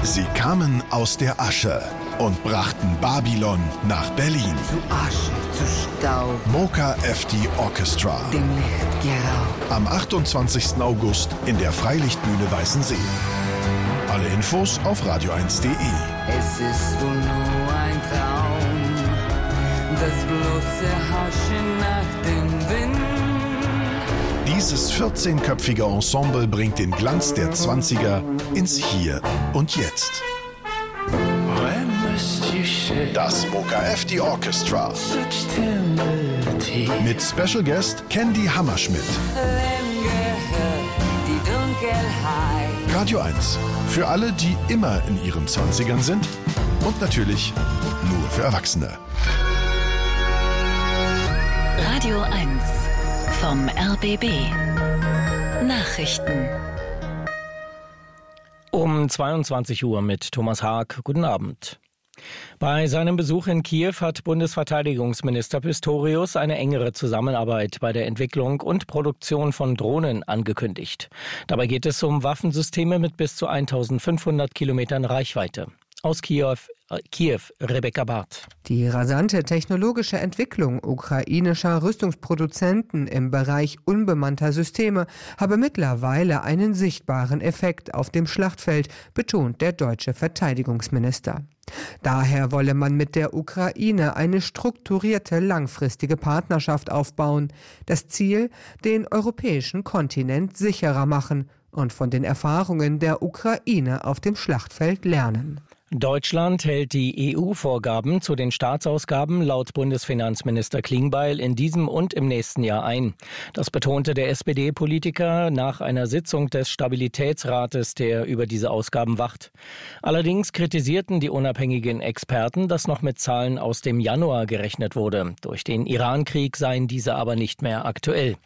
Sie kamen aus der Asche und brachten Babylon nach Berlin. Zu Asche, zu Staub. Mocha FD Orchestra. Dem Licht geraubt. Am 28. August in der Freilichtbühne Weißensee. Alle Infos auf radio1.de. Es ist wohl nur ein Traum, das bloße Haschen nach dem Wind. Dieses 14-köpfige Ensemble bringt den Glanz der 20er ins Hier und Jetzt. Das Mocha FD Orchestra. Mit Special Guest Candy Hammerschmidt. Die Dunkelheit. Radio 1. Für alle, die immer in ihren 20ern sind. Und natürlich nur für Erwachsene. Radio 1 vom RBB. Nachrichten. Um 22 Uhr mit Thomas Haag. Guten Abend. Bei seinem Besuch in Kiew hat Bundesverteidigungsminister Pistorius eine engere Zusammenarbeit bei der Entwicklung und Produktion von Drohnen angekündigt. Dabei geht es um Waffensysteme mit bis zu 1500 Kilometern Reichweite. Aus Kiew, Rebecca Barth. Die rasante technologische Entwicklung ukrainischer Rüstungsproduzenten im Bereich unbemannter Systeme habe mittlerweile einen sichtbaren Effekt auf dem Schlachtfeld, betont der deutsche Verteidigungsminister. Daher wolle man mit der Ukraine eine strukturierte, langfristige Partnerschaft aufbauen. Das Ziel, den europäischen Kontinent sicherer machen und von den Erfahrungen der Ukraine auf dem Schlachtfeld lernen. Deutschland hält die EU-Vorgaben zu den Staatsausgaben laut Bundesfinanzminister Klingbeil in diesem und im nächsten Jahr ein. Das betonte der SPD-Politiker nach einer Sitzung des Stabilitätsrates, der über diese Ausgaben wacht. Allerdings kritisierten die unabhängigen Experten, dass noch mit Zahlen aus dem Januar gerechnet wurde. Durch den Iran-Krieg seien diese aber nicht mehr aktuell.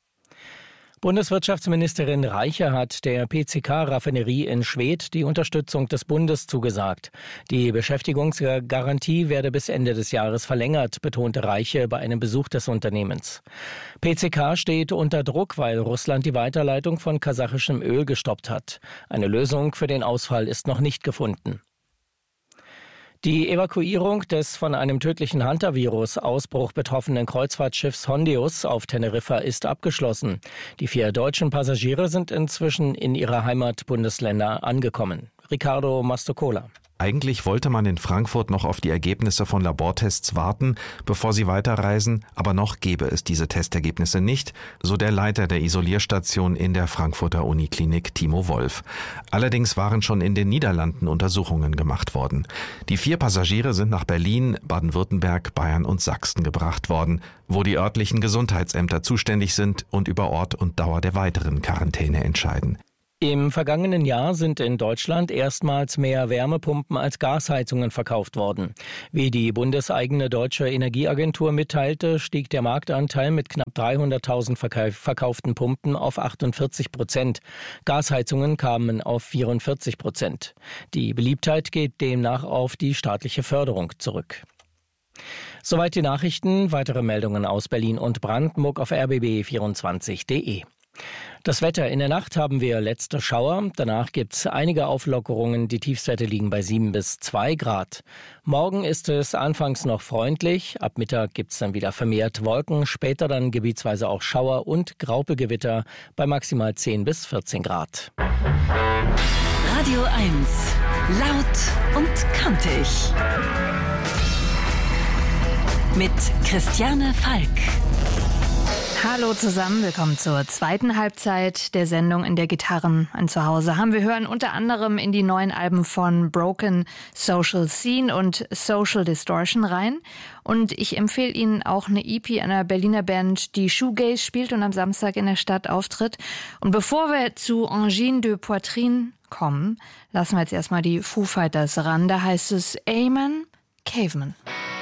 Bundeswirtschaftsministerin Reiche hat der PCK-Raffinerie in Schwedt die Unterstützung des Bundes zugesagt. Die Beschäftigungsgarantie werde bis Ende des Jahres verlängert, betonte Reiche bei einem Besuch des Unternehmens. PCK steht unter Druck, weil Russland die Weiterleitung von kasachischem Öl gestoppt hat. Eine Lösung für den Ausfall ist noch nicht gefunden. Die Evakuierung des von einem tödlichen Hantavirus-Ausbruch betroffenen Kreuzfahrtschiffs Hondius auf Teneriffa ist abgeschlossen. Die 4 deutschen Passagiere sind inzwischen in ihre Heimatbundesländer angekommen. Ricardo Mastocola. Eigentlich wollte man in Frankfurt noch auf die Ergebnisse von Labortests warten, bevor sie weiterreisen, aber noch gebe es diese Testergebnisse nicht, so der Leiter der Isolierstation in der Frankfurter Uniklinik Timo Wolf. Allerdings waren schon in den Niederlanden Untersuchungen gemacht worden. Die 4 Passagiere sind nach Berlin, Baden-Württemberg, Bayern und Sachsen gebracht worden, wo die örtlichen Gesundheitsämter zuständig sind und über Ort und Dauer der weiteren Quarantäne entscheiden. Im vergangenen Jahr sind in Deutschland erstmals mehr Wärmepumpen als Gasheizungen verkauft worden. Wie die bundeseigene Deutsche Energieagentur mitteilte, stieg der Marktanteil mit knapp 300.000 verkauften Pumpen auf 48%. Gasheizungen kamen auf 44%. Die Beliebtheit geht demnach auf die staatliche Förderung zurück. Soweit die Nachrichten. Weitere Meldungen aus Berlin und Brandenburg auf rbb24.de. Das Wetter: In der Nacht haben wir letzte Schauer. Danach gibt es einige Auflockerungen. Die Tiefstwerte liegen bei 7 bis 2 Grad. Morgen ist es anfangs noch freundlich. Ab Mittag gibt es dann wieder vermehrt Wolken. Später dann gebietsweise auch Schauer und Graupelgewitter bei maximal 10 bis 14 Grad. Radio 1. Laut und kantig. Mit Christiane Falk. Hallo zusammen, willkommen zur zweiten Halbzeit der Sendung, in der Gitarren ein Zuhause haben. Wir hören unter anderem in die neuen Alben von Broken Social Scene und Social Distortion rein. Und ich empfehle Ihnen auch eine EP einer Berliner Band, die Shoegaze spielt und am Samstag in der Stadt auftritt. Und bevor wir zu Angine de Poitrine kommen, lassen wir jetzt erstmal die Foo Fighters ran. Da heißt es Amen Caveman.